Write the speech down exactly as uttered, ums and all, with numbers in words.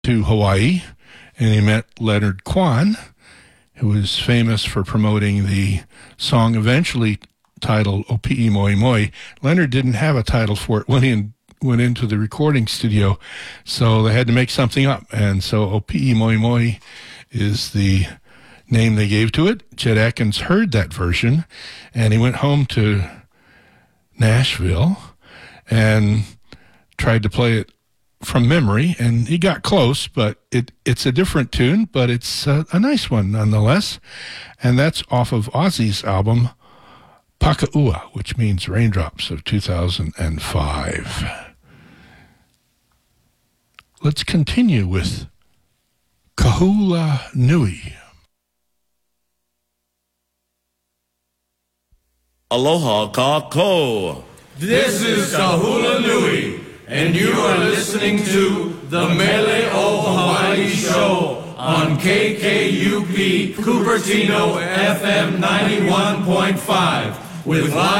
to Hawaii, and he met Leonard Kwan, who was famous for promoting the song eventually titled Opi'i Moi Moi. Leonard didn't have a title for it when he went into the recording studio, so they had to make something up. And so Opi'i Moi Moi is the name they gave to it. Chet Atkins heard that version, and he went home to Nashville and tried to play it from memory, and he got close, but it it's a different tune, but it's a, a nice one nonetheless. And that's off of Ozzy's album Paka'ua, which means Raindrops, of two thousand five. Let's continue with Kahula Nui. Aloha kako. This is Kahula Nui, and you are listening to the Mele o Hawaii Show on K K U P Cupertino F M ninety-one point five with live